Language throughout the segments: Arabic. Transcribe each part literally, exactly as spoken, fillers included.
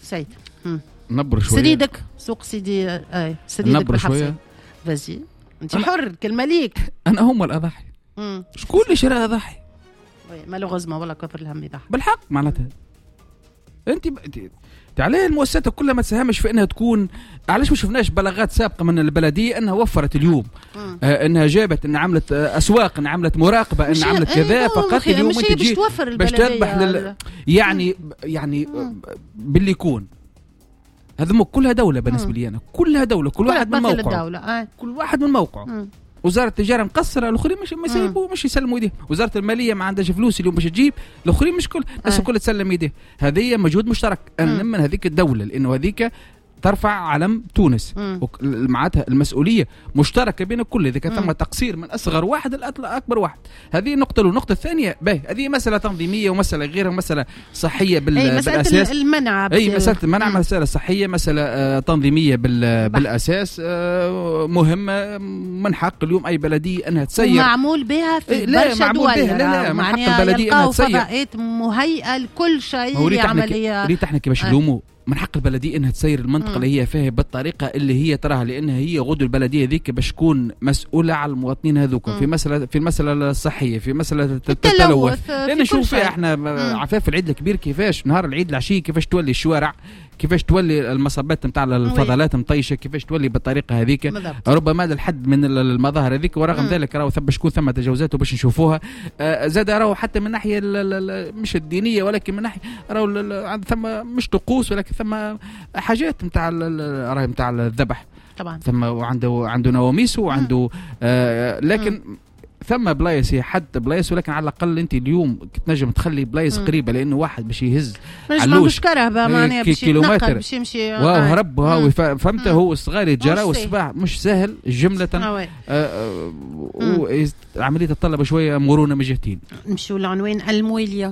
سعيد نبر شويه سريدك سوق سيدي اي سريدك نبر شويه فازي انت حر كالمليك. انا هم الاضحي شكون اللي شرا اضحي مالوغوزمون والله كفر الهم يضحي بالحق معناتها انت عليه المؤسسات كلها ما تساهمش في انها تكون. علاش ما شفناش بلاغات سابقه من البلديه انها وفرت اليوم آه انها جابت انها عملت آه اسواق انها عملت مراقبه انها عملت كذا فقط اليوم انت تجي باش تذبح لل... يعني يعني باللي يكون هذا كلها دوله بالنسبه لي انا كلها دوله كل واحد من موقعه آه. كل واحد من موقعه مم. وزاره التجاره مقصره الاخرين مش ما يسيبوا مش يسلموا يديه. وزاره الماليه ما عندهاش فلوس اليوم باش تجيب الاخرين مش كل الناس الكل تسلم يديه. هذه مجهود مشترك انا من هذيك الدوله لانه هذيك ترفع علم تونس معناتها المسؤوليه مشتركه بين الكل. اذا كان ثم تقصير من اصغر واحد لاكبر واحد هذه نقطه. النقطه الثانيه باهي هذه مساله تنظيميه ومساله غيرها مساله صحيه بال... أي مسألة بالاساس المنع اي مساله المنع مساله صحيه مساله آه تنظيميه بال... بالاساس آه مهمه من حق اليوم اي بلديه انها تسير معمول بها في برشا دول. لا لا من حق البلديه انها تسير فضاءات مهيئه لكل شيء لعمليه. ريت احنا كيفاش نلوموا من حق البلديه انها تسير المنطقه اللي هي فيها بالطريقه اللي هي تراها لانها هي غدو البلديه ذيك باش تكون مسؤوله على المواطنين هذوك في مساله في المساله الصحيه في مساله التلوث. لان نشوف فيها احنا عفاف العيد الكبير كيفاش نهار العيد العشيه كيفاش تولي الشوارع كيفاش تولي المصبات نتاع الفضلات مطيشه كيفاش تولي بالطريقه هذيك ربما هذا الحد من المظاهر هذيك ورغم مم. ذلك راهو باش تكون ثم تجاوزات وباش نشوفوها آه زاد راهو حتى من ناحيه مش الدينيه ولكن من ناحيه راهو ثم مش طقوس ولكن ثم حاجات نتاع راهي نتاع الذبح طبعا ثم وعنده عنده نواميس وعنده آه لكن مم. ثم بلايص هي حد بلايص ولكن على الاقل انت اليوم تنجم تخلي بلايص قريبه لانه واحد باش يهز علوش كرهبه معناها باش كيلومتر باش يمشي وهرب هاو فهمت هو الصغار يتجرى والصباح مش سهل جمله آه وعمليه تتطلب شويه مرونه من جهتين. نمشيو لعنوان المويليه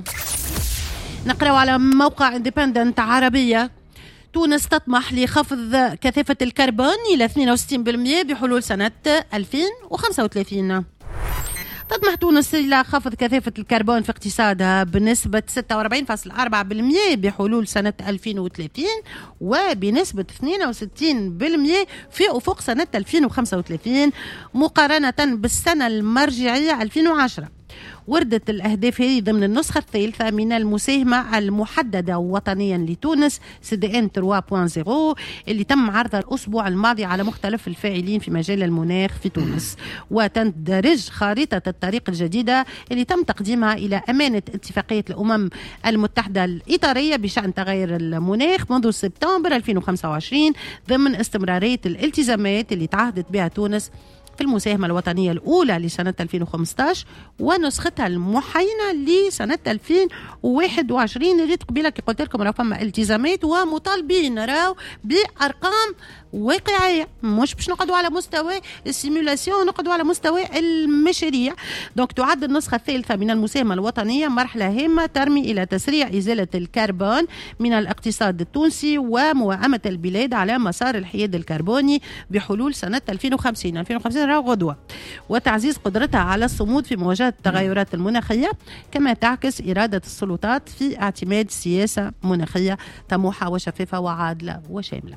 نقراو على موقع اندبندنت عربيه. تونس تطمح لخفض كثافه الكربون الى اثنين وستين بالمئة بحلول سنه ألفين وخمسة وثلاثين. تطمح تونس إلى خفض كثافة الكربون في اقتصادها بنسبة ستة وأربعين فاصلة أربعة بالمئة بحلول سنة ألفين وثلاثين وبنسبة اثنين وستين بالمئة في أفق سنة ألفين وخمسة وثلاثين مقارنة بالسنة المرجعية ألفين وعشرة. وردت الأهداف هذه ضمن النسخة الثالثة من المساهمة المحددة وطنيا لتونس سي دي إن ثلاثة نقطة صفر اللي تم عرضها الأسبوع الماضي على مختلف الفاعلين في مجال المناخ في تونس وتندرج خارطة الطريق الجديدة اللي تم تقديمها إلى أمانة اتفاقية الأمم المتحدة الإطارية بشأن تغير المناخ منذ سبتمبر ألفين وخمسة وعشرين ضمن استمرارية الالتزامات اللي تعهدت بها تونس في المساهمة الوطنية الأولى لسنة ألفين وخمسة عشر ونسختها المحينة لسنة ألفين وواحد وعشرين. اللي قبيلة كي قلت لكم راه فما التزامات ومطالبين راو بأرقام واقعية مش باش نقعدوا على مستوى السيمولاسيون نقعدوا على مستوى المشاريع. دونك تعد النسخة الثالثة من المساهمة الوطنية مرحلة هامة ترمي إلى تسريع إزالة الكربون من الاقتصاد التونسي وموائمة البلاد على مسار الحياد الكربوني بحلول سنة ألفين وخمسين ألفين وخمسين راهو غدوة وتعزيز قدرتها على الصمود في مواجهة التغيرات المناخية كما تعكس إرادة السلطات في اعتماد سياسة مناخية طموحة وشفافة وعادلة وشاملة.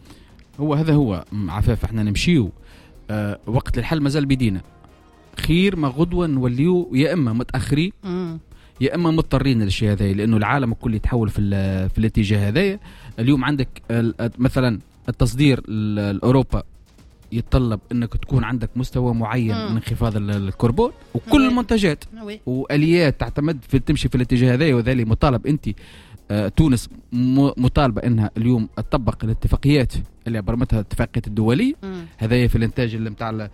هو هذا هو عفاف احنا نمشيو آه وقت الحل مازال بيدينا خير ما غدوة نوليو يا اما متاخرين يا اما مضطرين للشيء هذا لانه العالم الكل يتحول في في الاتجاه هذا. اليوم عندك مثلا التصدير لاوروبا يتطلب انك تكون عندك مستوى معين من انخفاض الكربون وكل المنتجات واليات تعتمد في تمشي في الاتجاه هذا وذلك مطالب انت آه تونس مطالبه انها اليوم تطبق الاتفاقيات اللي برمتها الاتفاقيات الدوليه هذايا في الانتاج اللي نتاع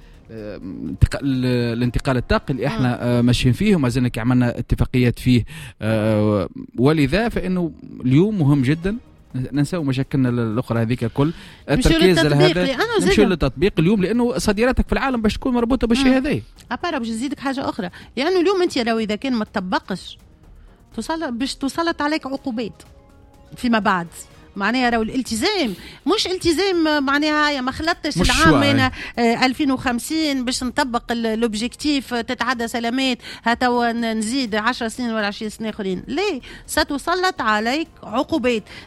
الانتقال الطاقي اللي احنا آه ماشيين فيه وما زلنا عملنا اتفاقيات فيه آه ولذا فانه اليوم مهم جدا ننسوا مشاكلنا الاخرى هذيك الكل التركيز على هذا نمشي للتطبيق اليوم لانه صادراتك في العالم باش تكون مربوطه بالشيء هذا. ابارا باش نزيدك حاجه اخرى لانه يعني اليوم انت لو اذا كان ما تطبقش توصل باش تسلط عليك عقوبات فيما بعد. معناها راهو الالتزام مش التزام معناها ما خلطتش العام من ألفين وخمسين باش نطبق الاوبجيكتيف تتعدى سلامات هاتوا نزيد عشر سنين ولا عشرين سنه اخرين. ليه ستسلط عليك عقوبات